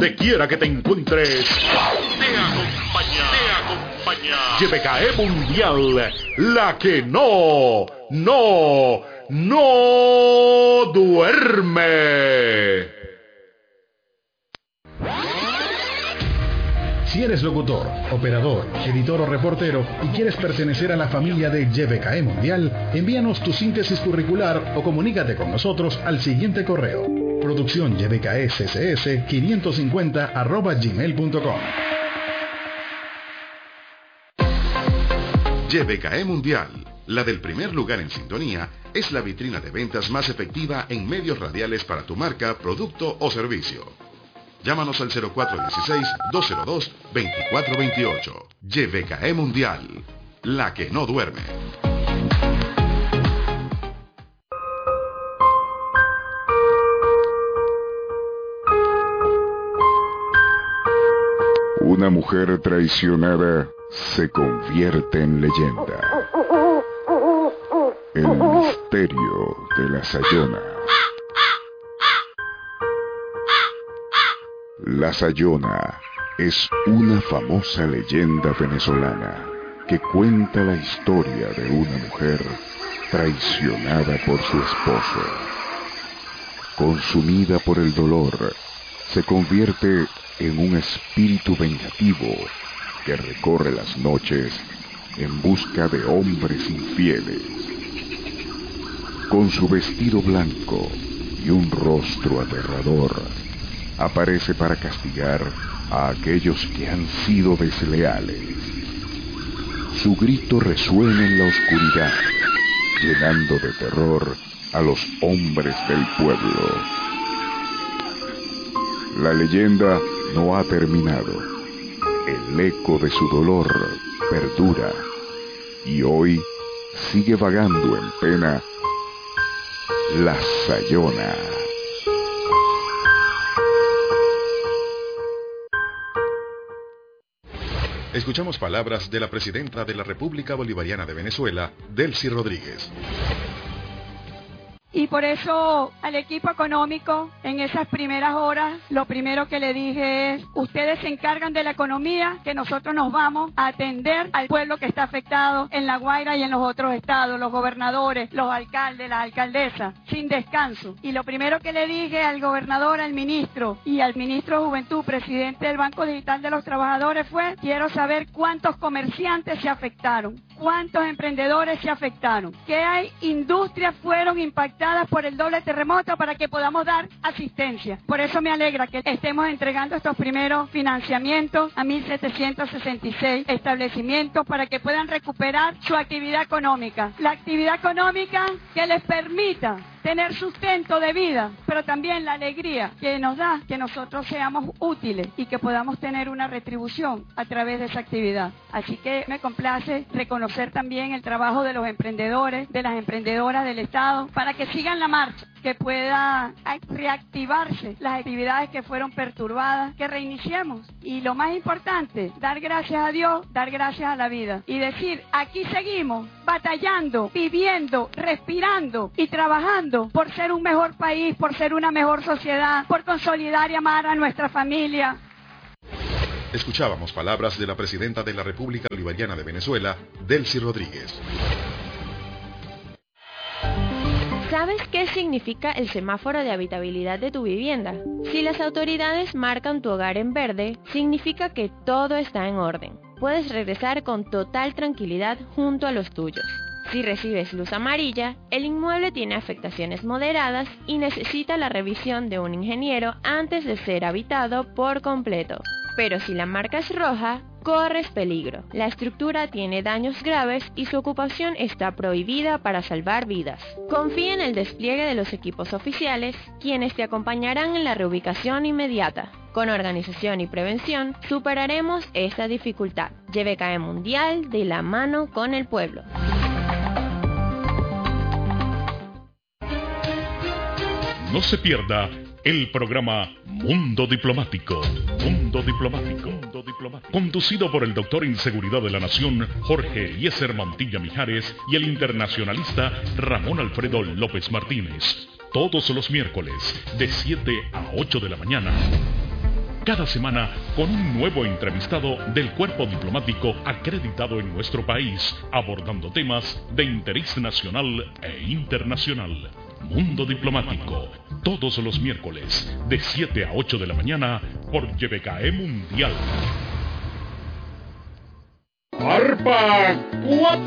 donde quiera que te encuentres, te acompaña. YBKE Mundial, la que no duerme. Si eres locutor, operador, editor o reportero y quieres pertenecer a la familia de YBKE Mundial, envíanos tu síntesis curricular o comunícate con nosotros al siguiente correo: producciónyBKEccs550@gmail.com. YBKE Mundial, la del primer lugar en sintonía, es la vitrina de ventas más efectiva en medios radiales para tu marca, producto o servicio. Llámanos al 0416-202-2428. YBKE Mundial, la que no duerme. Una mujer traicionada se convierte en leyenda. El misterio de la Sayona. La Sayona es una famosa leyenda venezolana que cuenta la historia de una mujer traicionada por su esposo. Consumida por el dolor, se convierte en un espíritu vengativo que recorre las noches en busca de hombres infieles. Con su vestido blanco y un rostro aterrador, aparece para castigar a aquellos que han sido desleales. Su grito resuena en la oscuridad, llenando de terror a los hombres del pueblo. La leyenda no ha terminado. El eco de su dolor perdura y hoy sigue vagando en pena la Sayona. Escuchamos palabras de la presidenta de la República Bolivariana de Venezuela, Delcy Rodríguez. Y por eso al equipo económico, en esas primeras horas, lo primero que le dije es: ustedes se encargan de la economía, que nosotros nos vamos a atender al pueblo que está afectado en La Guaira y en los otros estados, los gobernadores, los alcaldes, las alcaldesas, sin descanso. Y lo primero que le dije al gobernador, al ministro y al ministro de Juventud, presidente del Banco Digital de los Trabajadores, fue: quiero saber cuántos comerciantes se afectaron, cuántos emprendedores se afectaron, qué hay industrias fueron impactadas por el doble terremoto para que podamos dar asistencia. Por eso me alegra que estemos entregando estos primeros financiamientos a 1.766 establecimientos para que puedan recuperar su actividad económica. La actividad económica que les permita tener sustento de vida, pero también la alegría que nos da que nosotros seamos útiles y que podamos tener una retribución a través de esa actividad. Así que me complace reconocer también el trabajo de los emprendedores, de las emprendedoras del Estado, para que sigan la marcha, que pueda reactivarse las actividades que fueron perturbadas, que reiniciemos. Y lo más importante, dar gracias a Dios, dar gracias a la vida y decir: aquí seguimos batallando, viviendo, respirando y trabajando por ser un mejor país, por ser una mejor sociedad, por consolidar y amar a nuestra familia. Escuchábamos palabras de la presidenta de la República Bolivariana de Venezuela, Delcy Rodríguez. ¿Sabes qué significa el semáforo de habitabilidad de tu vivienda? Si las autoridades marcan tu hogar en verde, significa que todo está en orden. Puedes regresar con total tranquilidad junto a los tuyos. Si recibes luz amarilla, el inmueble tiene afectaciones moderadas y necesita la revisión de un ingeniero antes de ser habitado por completo. Pero si la marca es roja, corres peligro. La estructura tiene daños graves y su ocupación está prohibida para salvar vidas. Confía en el despliegue de los equipos oficiales, quienes te acompañarán en la reubicación inmediata. Con organización y prevención, superaremos esta dificultad. YBKE Mundial, de la mano con el pueblo. No se pierda el programa Mundo Diplomático. Mundo Diplomático. Conducido por el doctor en Seguridad de la Nación, Jorge Eliezer Mantilla Mijares, y el internacionalista Ramón Alfredo López Martínez. Todos los miércoles, de 7 a 8 de la mañana. cada semana con un nuevo entrevistado del cuerpo diplomático acreditado en nuestro país, abordando temas de interés nacional e internacional. Mundo Diplomático, todos los miércoles, de 7 a 8 de la mañana, por YBKE Mundial. ¡Arpa 4!